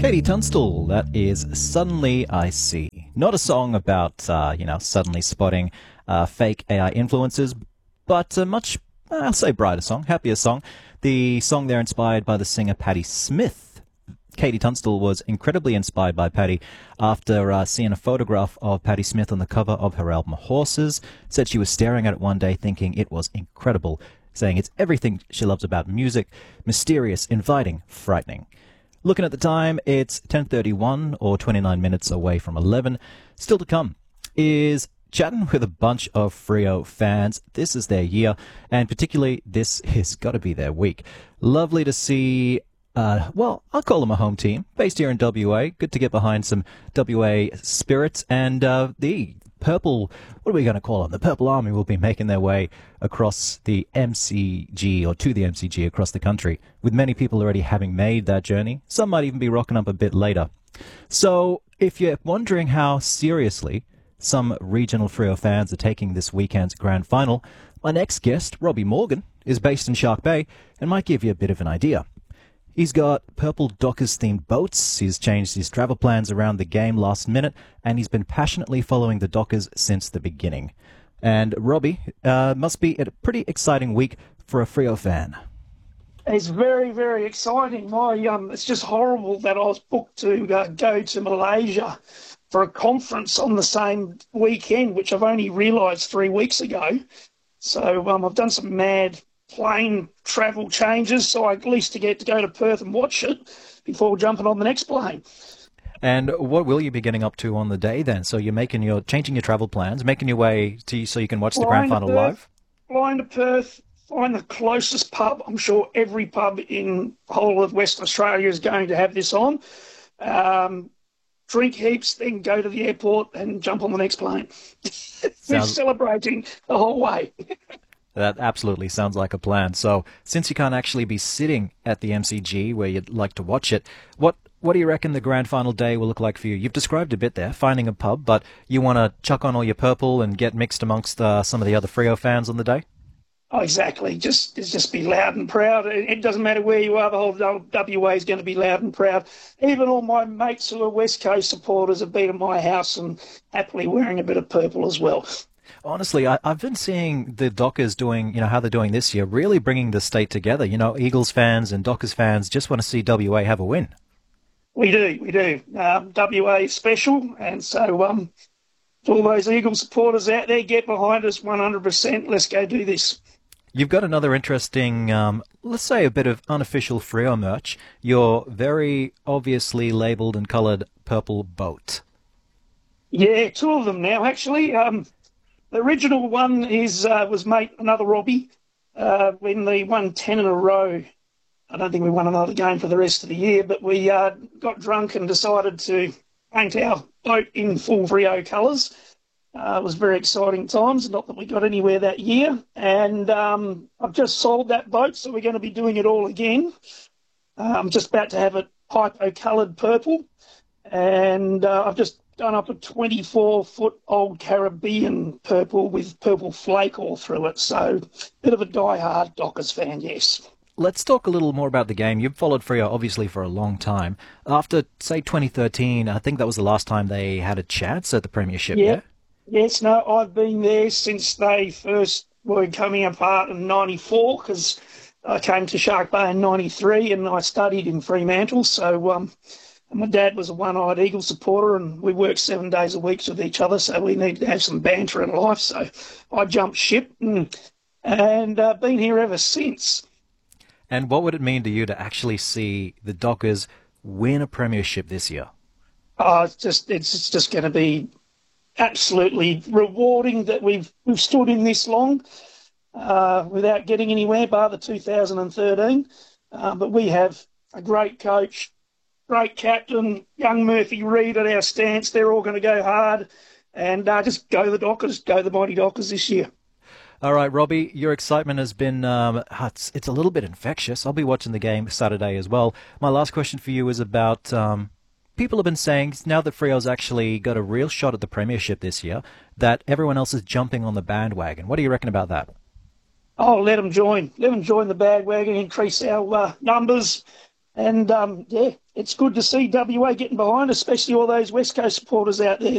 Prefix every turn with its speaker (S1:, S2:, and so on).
S1: Katie Tunstall, that is Suddenly I See. Not a song about, suddenly spotting fake AI influencers, but a much, I'll say brighter song, happier song. The song there inspired by the singer Patti Smith. Katie Tunstall was incredibly inspired by Patti after seeing a photograph of Patti Smith on the cover of her album Horses. Said she was staring at it one day thinking it was incredible, saying it's everything she loves about music, mysterious, inviting, frightening. Looking at the time, it's 10:31 or 29 minutes away from 11. Still to come is chatting with a bunch of Freo fans. This is their year, and particularly this has got to be their week. Lovely to see, I'll call them a home team, based here in WA. Good to get behind some WA spirits, and the Purple, what are we going to call them? The Purple Army will be making their way across the MCG, or to the MCG across the country, with many people already having made that journey. Some might even be rocking up a bit later. So if you're wondering how seriously some regional Freo fans are taking this weekend's grand final, my next guest, Robbie Morgan, is based in Shark Bay and might give you a bit of an idea. He's got purple Dockers-themed boats, he's changed his travel plans around the game last minute, and he's been passionately following the Dockers since the beginning. And Robbie, must be a pretty exciting week for a Freo fan.
S2: It's very, very exciting. It's just horrible that I was booked to go to Malaysia for a conference on the same weekend, which I've only realised 3 weeks ago. So I've done some mad plane travel changes, so I at least to get to go to Perth and watch it before jumping on the next plane.
S1: And what will you be getting up to on the day then? So you're changing your travel plans, making your way to so you can watch the grand final live?
S2: Flying to Perth, find the closest pub. I'm sure every pub in the whole of Western Australia is going to have this on. Drink heaps, then go to the airport and jump on the next plane. We're celebrating the whole way.
S1: That absolutely sounds like a plan. So, since you can't actually be sitting at the MCG where you'd like to watch it, what do you reckon the grand final day will look like for you? You've described a bit there, finding a pub, but you want to chuck on all your purple and get mixed amongst some of the other Freo fans on the day?
S2: Oh, exactly. Just be loud and proud. It doesn't matter where you are, the whole WA is going to be loud and proud. Even all my mates who are West Coast supporters have been at my house and happily wearing a bit of purple as well.
S1: Honestly, I've been seeing the Dockers doing, how they're doing this year, really bringing the state together. Eagles fans and Dockers fans just want to see WA have a win.
S2: We do. WA is special, and so all those Eagles supporters out there, get behind us 100%. Let's go do this.
S1: You've got another interesting, let's say a bit of unofficial Freo merch. Your very obviously labelled and coloured purple boat. Yeah,
S2: 2 of them now, actually. The original one was mate another Robbie when they won 10 in a row. I don't think we won another game for the rest of the year, but we got drunk and decided to paint our boat in full Freo colours. It was very exciting times, not that we got anywhere that year. And I've just sold that boat, so we're going to be doing it all again. I'm just about to have it hypo-coloured purple. And I've just done up a 24-foot old Caribbean purple with purple flake all through it. So bit of a die-hard Dockers fan, yes.
S1: Let's talk a little more about the game. You've followed Freo obviously for a long time. After, say, 2013, I think that was the last time they had a chance at the Premiership, yeah?
S2: Yes, no, I've been there since they first were coming apart in 94, because I came to Shark Bay in 93 and I studied in Fremantle. So my dad was a one-eyed Eagle supporter and we worked 7 days a week with each other, so we needed to have some banter in life. So I jumped ship and been here ever since.
S1: And what would it mean to you to actually see the Dockers win a Premiership this year?
S2: It's just going to be absolutely rewarding that we've stood in this long without getting anywhere, bar the 2013. But we have a great coach, great captain, young Murphy Reid at our stance. They're all going to go hard and just go the Dockers, go the mighty Dockers this year.
S1: All right, Robbie, your excitement has been, it's a little bit infectious. I'll be watching the game Saturday as well. My last question for you is about, people have been saying, now that Freo's actually got a real shot at the Premiership this year, that everyone else is jumping on the bandwagon. What do you reckon about that?
S2: Oh, let them join. Let them join the bandwagon, increase our numbers. And, it's good to see WA getting behind, especially all those West Coast supporters out there.